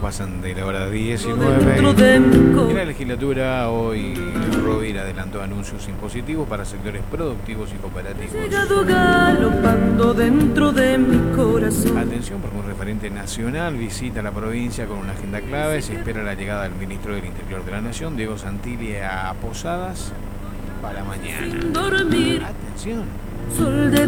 pasan de la hora 19. En la legislatura hoy Rovira adelantó anuncios impositivos para sectores productivos y cooperativos. Atención, porque un referente nacional visita la provincia con una agenda clave. Se espera la llegada del ministro del Interior de la Nación, Diego Santilli, a Posadas para mañana. Atención.